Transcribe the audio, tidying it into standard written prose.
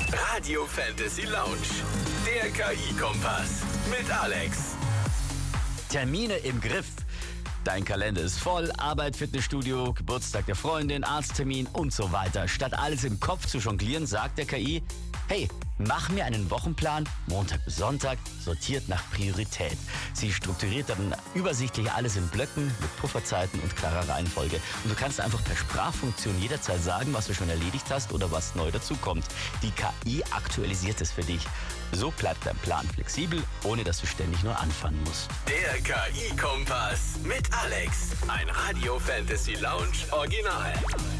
Radio Fantasy Lounge. Der KI-Kompass. Mit Alex. Termine im Griff. Dein Kalender ist voll, Arbeit, Fitnessstudio, Geburtstag der Freundin, Arzttermin und so weiter. Statt alles im Kopf zu jonglieren, sagt der KI, hey, mach mir einen Wochenplan, Montag bis Sonntag, sortiert nach Priorität. Sie strukturiert dann übersichtlich alles in Blöcken mit Pufferzeiten und klarer Reihenfolge. Und du kannst einfach per Sprachfunktion jederzeit sagen, was du schon erledigt hast oder was neu dazukommt. Die KI aktualisiert es für dich. So bleibt dein Plan flexibel, ohne dass du ständig nur anfangen musst. Der KI-Kompass mit Alex. Ein Radio Fantasy Lounge Original.